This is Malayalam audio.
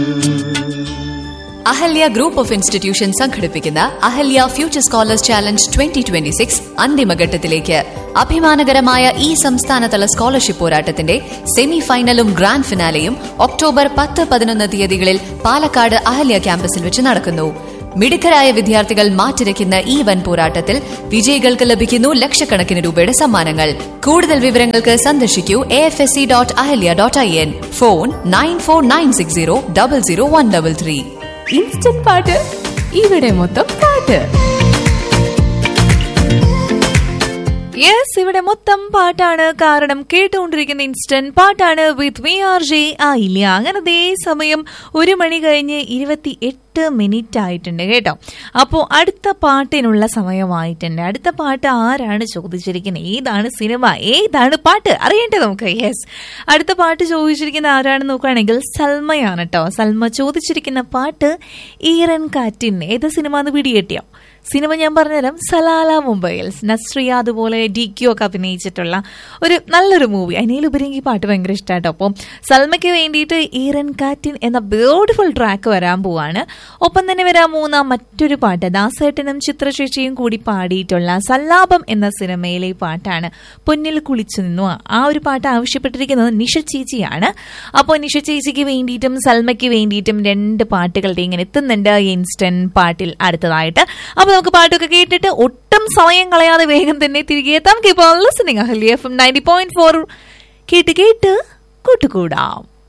അഹല്യ ഗ്രൂപ്പ് ഓഫ് ഇൻസ്റ്റിറ്റ്യൂഷൻ സംഘടിപ്പിക്കുന്ന അഹല്യ ഫ്യൂച്ചർ സ്കോളേഴ്സ് ചാലഞ്ച് 2026 അന്തിമഘട്ടത്തിലേക്ക്. അഭിമാനകരമായ ഈ സംസ്ഥാനതല സ്കോളർഷിപ്പ് പോരാട്ടത്തിന്റെ സെമി ഫൈനലും ഗ്രാൻഡ് ഫിനാലെയും ഒക്ടോബർ 10-11 തീയതികളിൽ പാലക്കാട് അഹല്യ ക്യാമ്പസിൽ വെച്ച് നടക്കുന്നു. മിടുക്കരായ വിദ്യാർത്ഥികൾ മാറ്റിരയ്ക്കുന്ന ഈ വൻ പോരാട്ടത്തിൽ വിജയികൾക്ക് ലഭിക്കുന്നു ലക്ഷക്കണക്കിന് രൂപയുടെ സമ്മാനങ്ങൾ. കൂടുതൽ വിവരങ്ങൾക്ക് സന്ദർശിക്കൂ afsc.ahല്യ.in. ഫോൺ 9496000133. ഇൻസ്റ്റന്റ് പാട്ട്, ഇവിടെ മൊത്തം പാട്ട്. യെസ്, ഇവിടെ മൊത്തം പാട്ടാണ്. കാരണം കേട്ടുകൊണ്ടിരിക്കുന്ന ഇൻസ്റ്റന്റ് പാട്ടാണ് വിത്ത് മീ RJ ആയില്ല. അങ്ങനെ അതേ സമയം 1 മണി കഴിഞ്ഞ് 28 മിനിറ്റ് ആയിട്ടുണ്ട് കേട്ടോ. അപ്പോൾ അടുത്ത പാട്ടിനുള്ള സമയമായിട്ടുണ്ട്. അടുത്ത പാട്ട് ആരാണ് ചോദിച്ചിരിക്കുന്നത്, ഏതാണ് സിനിമ, ഏതാണ് പാട്ട് അറിയണ്ടേ നമുക്ക്? യെസ്, അടുത്ത പാട്ട് ചോദിച്ചിരിക്കുന്ന ആരാണെന്ന് നോക്കുകയാണെങ്കിൽ സൽമയാണ് കേട്ടോ. സൽമ ചോദിച്ചിരിക്കുന്ന പാട്ട് ഈറൻ കാറ്റിൻ. ഏത് സിനിമ എന്ന് പിടികിട്ടിയോ? സിനിമ ഞാൻ പറഞ്ഞുതരാം. സലാല മുംബൈയിൽ നസ്രിയ അതുപോലെ DQ ഒക്കെ അഭിനയിച്ചിട്ടുള്ള ഒരു നല്ലൊരു മൂവി. അതിനുപരി ഈ പാട്ട് ഭയങ്കര ഇഷ്ടമായിട്ടോ. അപ്പം സൽമയ്ക്ക് വേണ്ടിയിട്ട് ഈറൻ കാറ്റിൻ എന്ന ബ്യൂട്ടിഫുൾ ട്രാക്ക് വരാൻ പോവാണ്. ഒപ്പം തന്നെ വരാൻ പോകുന്ന മറ്റൊരു പാട്ട് ദാസേട്ടനും ചിത്രശേഷിയും കൂടി പാടിയിട്ടുള്ള സല്ലാപം എന്ന സിനിമയിലെ പാട്ടാണ് പൊന്നിൽ കുളിച്ചു നിന്നു. ആ ഒരു പാട്ട് ആവശ്യപ്പെട്ടിരിക്കുന്നത് നിഷ ചേച്ചിയാണ്. അപ്പോൾ നിഷ ചേച്ചിക്ക് വേണ്ടിയിട്ടും സൽമയ്ക്ക് വേണ്ടിയിട്ടും 2 പാട്ടുകളുടെ ഇങ്ങനെ എത്തുന്നുണ്ട് ഇൻസ്റ്റന്റ് പാട്ടിൽ അടുത്തതായിട്ട്. അപ്പൊ നമുക്ക് പാട്ടൊക്കെ കേട്ടിട്ട് ഒട്ടും സമയം കളയാതെ വേഗം തന്നെ തിരികെ എത്താം. Keep on listening Ahalya FM 90.4 കേട്ട് കൂട്ടുകൂടാം.